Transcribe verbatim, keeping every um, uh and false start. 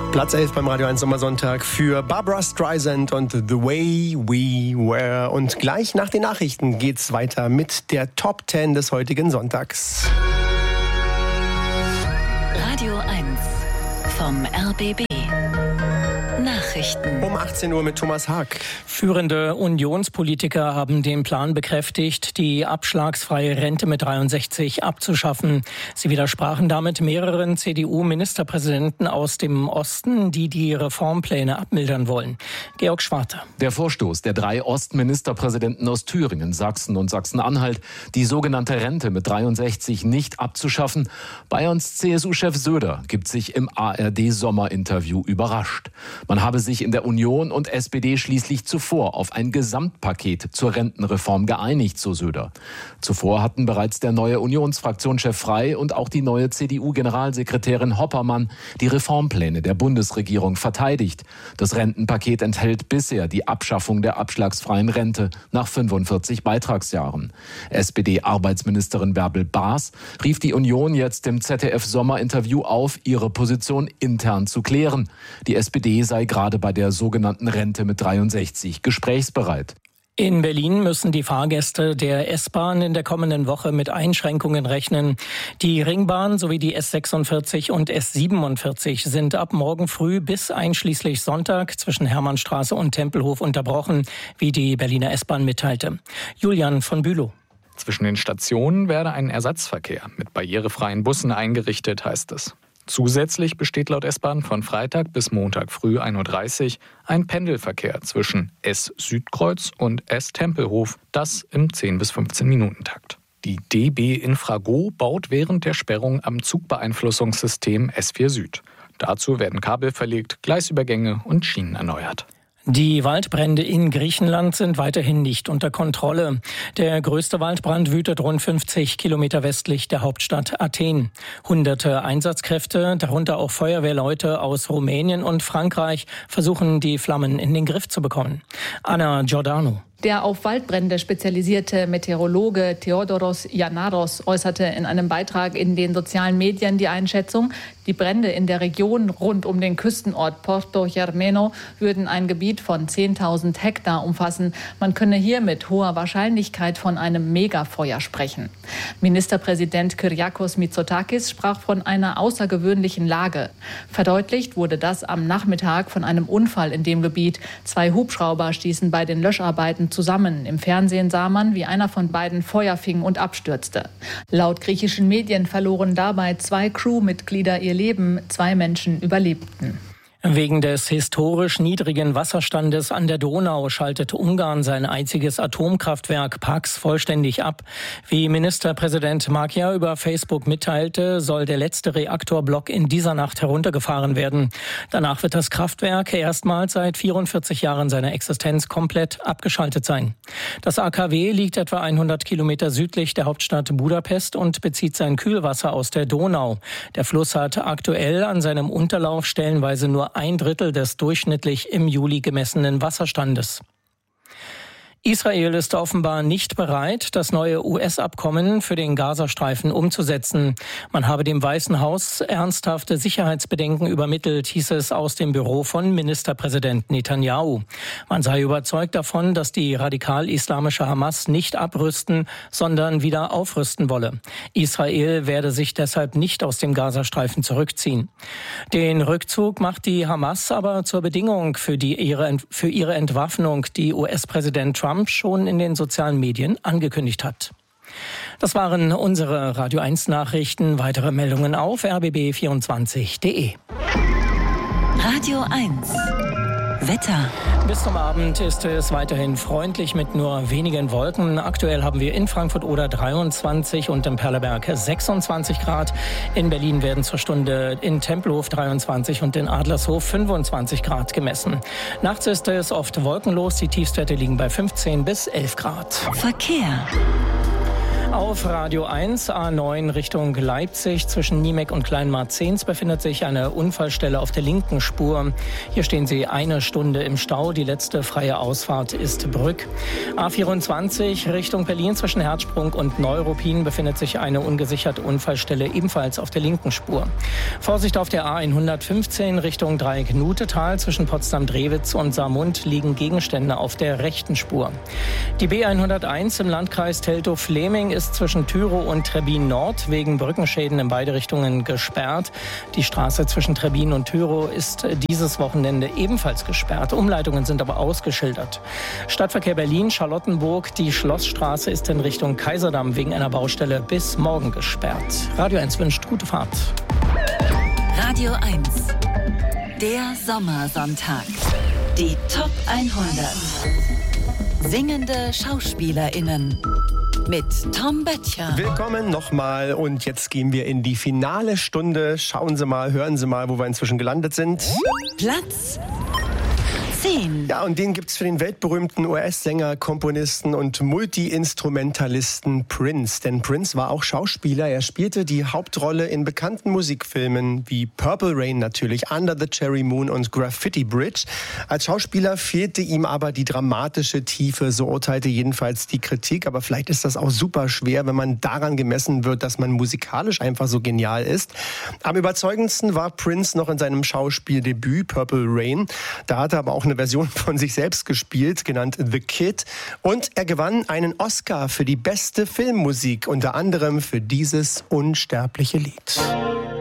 Platz elf beim Radio eins Sommersonntag für Barbra Streisand und The Way We Were. Und gleich nach den Nachrichten geht's weiter mit der Top zehn des heutigen Sonntags. Radio eins vom R B B. Nachrichten. Um achtzehn Uhr mit Thomas Haag. Führende Unionspolitiker haben den Plan bekräftigt, die abschlagsfreie Rente mit dreiundsechzig abzuschaffen. Sie widersprachen damit mehreren C D U-Ministerpräsidenten aus dem Osten, die die Reformpläne abmildern wollen. Georg Schwarte. Der Vorstoß der drei Ostministerpräsidenten aus Thüringen, Sachsen und Sachsen-Anhalt, die sogenannte Rente mit dreiundsechzig nicht abzuschaffen. Bayerns C S U-Chef Söder gibt sich im A R D-Sommerinterview überrascht. Man habe sich in der Union und S P D schließlich zuvor auf ein Gesamtpaket zur Rentenreform geeinigt, so Söder. Zuvor hatten bereits der neue Unionsfraktionschef Frey und auch die neue C D U-Generalsekretärin Hoppermann die Reformpläne der Bundesregierung verteidigt. Das Rentenpaket enthält bisher die Abschaffung der abschlagsfreien Rente nach fünfundvierzig Beitragsjahren. S P D-Arbeitsministerin Bärbel Baas rief die Union jetzt im Z D F-Sommerinterview auf, ihre Position intern zu klären. Die S P D sei gerade bei der sogenannten Rente mit dreiundsechzig gesprächsbereit. In Berlin müssen die Fahrgäste der S-Bahn in der kommenden Woche mit Einschränkungen rechnen. Die Ringbahn sowie die S sechsundvierzig und S siebenundvierzig sind ab morgen früh bis einschließlich Sonntag zwischen Hermannstraße und Tempelhof unterbrochen, wie die Berliner S-Bahn mitteilte. Julian von Bülow. Zwischen den Stationen werde ein Ersatzverkehr mit barrierefreien Bussen eingerichtet, heißt es. Zusätzlich besteht laut S-Bahn von Freitag bis Montag früh ein Uhr dreißig ein Pendelverkehr zwischen S-Südkreuz und S-Tempelhof, das im zehn bis fünfzehn Minuten Takt. Die D B Infrago baut während der Sperrung am Zugbeeinflussungssystem S vier Süd. Dazu werden Kabel verlegt, Gleisübergänge und Schienen erneuert. Die Waldbrände in Griechenland sind weiterhin nicht unter Kontrolle. Der größte Waldbrand wütet rund fünfzig Kilometer westlich der Hauptstadt Athen. Hunderte Einsatzkräfte, darunter auch Feuerwehrleute aus Rumänien und Frankreich, versuchen die Flammen in den Griff zu bekommen. Anna Giordano. Der auf Waldbrände spezialisierte Meteorologe Theodoros Yanaros äußerte in einem Beitrag in den sozialen Medien die Einschätzung, die Brände in der Region rund um den Küstenort Porto Germeno würden ein Gebiet von zehntausend Hektar umfassen. Man könne hier mit hoher Wahrscheinlichkeit von einem Megafeuer sprechen. Ministerpräsident Kyriakos Mitsotakis sprach von einer außergewöhnlichen Lage. Verdeutlicht wurde das am Nachmittag von einem Unfall in dem Gebiet. Zwei Hubschrauber stießen bei den Löscharbeiten zusammen. Im Fernsehen sah man, wie einer von beiden Feuer fing und abstürzte. Laut griechischen Medien verloren dabei zwei Crewmitglieder ihr Leben. Zwei Menschen überlebten. Wegen des historisch niedrigen Wasserstandes an der Donau schaltet Ungarn sein einziges Atomkraftwerk Paks vollständig ab. Wie Ministerpräsident Magyar über Facebook mitteilte, soll der letzte Reaktorblock in dieser Nacht heruntergefahren werden. Danach wird das Kraftwerk erstmals seit vierundvierzig Jahren seiner Existenz komplett abgeschaltet sein. Das A K W liegt etwa hundert Kilometer südlich der Hauptstadt Budapest und bezieht sein Kühlwasser aus der Donau. Der Fluss hat aktuell an seinem Unterlauf stellenweise nur ein Drittel des durchschnittlich im Juli gemessenen Wasserstandes. Israel ist offenbar nicht bereit, das neue U S-Abkommen für den Gazastreifen umzusetzen. Man habe dem Weißen Haus ernsthafte Sicherheitsbedenken übermittelt, hieß es aus dem Büro von Ministerpräsident Netanyahu. Man sei überzeugt davon, dass die radikal-islamische Hamas nicht abrüsten, sondern wieder aufrüsten wolle. Israel werde sich deshalb nicht aus dem Gazastreifen zurückziehen. Den Rückzug macht die Hamas aber zur Bedingung für, die, ihre, für ihre Entwaffnung, die U S-Präsident Trump schon in den sozialen Medien angekündigt hat. Das waren unsere Radio eins Nachrichten. Weitere Meldungen auf r b b vierundzwanzig punkt d e. Radio eins Wetter. Bis zum Abend ist es weiterhin freundlich mit nur wenigen Wolken. Aktuell haben wir in Frankfurt oder dreiundzwanzig und im Perleberg sechsundzwanzig Grad. In Berlin werden zur Stunde in Tempelhof dreiundzwanzig und in Adlershof fünfundzwanzig Grad gemessen. Nachts ist es oft wolkenlos. Die Tiefstwerte liegen bei fünfzehn bis elf Grad. Verkehr. Auf Radio eins, A neun Richtung Leipzig, zwischen Niemek und Kleinmarzens befindet sich eine Unfallstelle auf der linken Spur. Hier stehen Sie eine Stunde im Stau. Die letzte freie Ausfahrt ist Brück. A vierundzwanzig Richtung Berlin, zwischen Herzsprung und Neuruppin befindet sich eine ungesicherte Unfallstelle ebenfalls auf der linken Spur. Vorsicht auf der A hundertfünfzehn Richtung Dreieck Nutetal, zwischen Potsdam-Drewitz und Saarmund liegen Gegenstände auf der rechten Spur. Die B hunderteins im Landkreis Teltow-Fleming ist zwischen Tyrow und Trebbin Nord wegen Brückenschäden in beide Richtungen gesperrt. Die Straße zwischen Trebbin und Tyrow ist dieses Wochenende ebenfalls gesperrt. Umleitungen sind aber ausgeschildert. Stadtverkehr Berlin, Charlottenburg, die Schlossstraße ist in Richtung Kaiserdamm wegen einer Baustelle bis morgen gesperrt. Radio eins wünscht gute Fahrt. Radio eins, der Sommersonntag. Die Top hundert. Singende SchauspielerInnen. Mit Tom Böttcher. Willkommen nochmal und jetzt gehen wir in die finale Stunde. Schauen Sie mal, hören Sie mal, wo wir inzwischen gelandet sind. Platz zehn. Ja, und den gibt's für den weltberühmten U S-Sänger, Komponisten und Multi-Instrumentalisten Prince. Denn Prince war auch Schauspieler. Er spielte die Hauptrolle in bekannten Musikfilmen wie Purple Rain natürlich, Under the Cherry Moon und Graffiti Bridge. Als Schauspieler fehlte ihm aber die dramatische Tiefe, so urteilte jedenfalls die Kritik. Aber vielleicht ist das auch super schwer, wenn man daran gemessen wird, dass man musikalisch einfach so genial ist. Am überzeugendsten war Prince noch in seinem Schauspieldebüt Purple Rain. Da hat er aber auch eine Version von sich selbst gespielt, genannt The Kid. Und er gewann einen Oscar für die beste Filmmusik, unter anderem für dieses unsterbliche Lied.